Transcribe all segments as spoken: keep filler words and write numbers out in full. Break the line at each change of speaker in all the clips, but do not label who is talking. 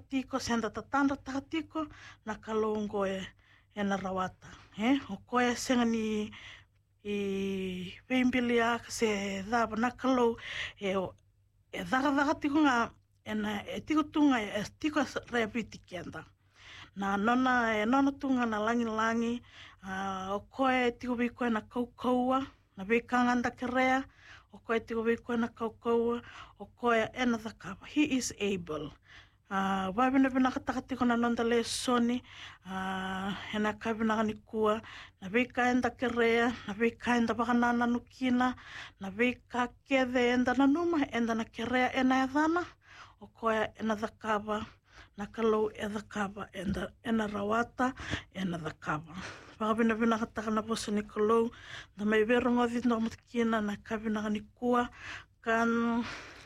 takatiko senda tatanda takatiko na kalongo e e na rawata eh o koe senga ni i vimbilia se dava na kalau e e daga daga tiko nga e na e tiko tunga e tiko reapiti kianda na nona e nona tunga na langi langi uh, o koe tiko viko na kaukaua na vikanganda kerea o koe tiko viko na kaukaua o koe e na thakava he is able Uh, wabina bina katakatiko na nonda le soni uh, e na kabina ni kua na vika enda kerea na vika enda bakanana nukina na vika kede enda na numa enda na kerea e na edhana o koe e na thakava na kalau e thakava enda e na rawata e na thakava wabina bina kataka na bosa ni kalau na mai verongo dhino matakina na kabina ni kua kan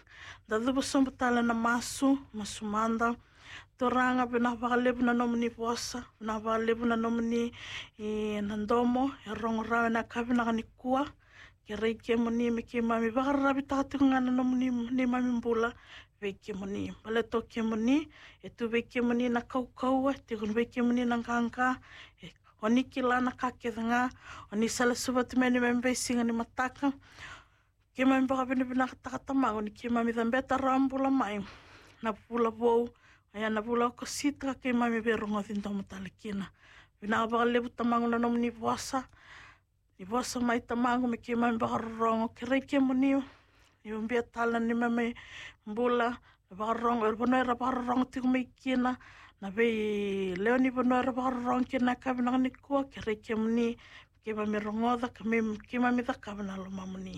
da dhubu sombutala na masu, masu manda. Toranga bina wakalebu na nomini vosa, bina wakalebu na nomini i nandomo, e rongo rawe na kabina ni kua. Ke rei ke moni me ke mami, wakarabi takatiku ngana nomini ni mami mbula, vei ke moni. Bale to ke moni, e tu vei ke moni na kaukaua, te kun vei ke moni na nganga, e oni ki lana kakethanga, oni sala subatu meni membe singa ni mataka, ke mai baka bina bina katakatamang ni ke mai dambeta rambula mai na pula vou aya na pula ko sitra ke mai berongo tinta mutalekina bina baka lebu tamang na nom ni vosa ni vosa mai tamang me ke mai baka rongo ke rei ke moni ni umbia tala ni mai mbula baka rongo er bono era baka rongo tiku mai kina na be leo ni bono era baka rongo kina kabina ni kua ke rei ke moni ke mai rongo da ke mai ke mai da kabina lo mamuni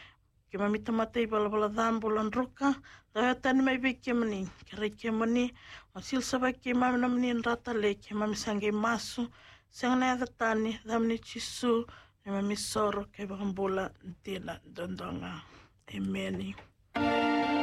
ke mami tamatei bala bala dhambulan roka, da tani mai be ke mani, ke rei ke mani, o sil sabai ke mami na mani rata le, ke mami sange masu, sanga na tani, dhamni chisu, ne mami soro, ke bakambula, tina, dondonga, emeni.